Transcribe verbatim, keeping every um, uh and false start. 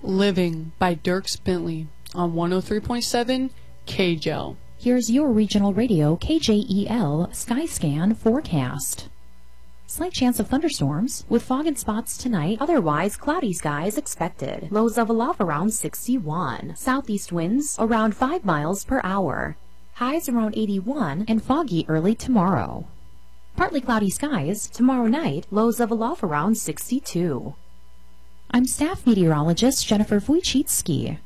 Living by Dierks Bentley on one oh three point seven K J E L. Here's your regional radio K J E L Skyscan forecast. Slight chance of thunderstorms with fog and spots tonight. Otherwise, cloudy skies expected. Lows of aloft around sixty-one. Southeast winds around five miles per hour. Highs around eighty-one and foggy early tomorrow. Partly cloudy skies tomorrow night. Lows of aloft around sixty-two. I'm staff meteorologist Jennifer Wojcicki.